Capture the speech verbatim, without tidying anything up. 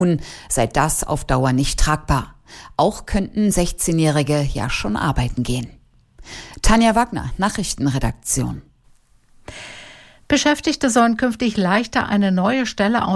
sei das auf Dauer nicht tragbar. Auch könnten sechzehnjährige ja schon arbeiten gehen. Tanja Wagner, Nachrichtenredaktion. Beschäftigte sollen künftig leichter eine neue Stelle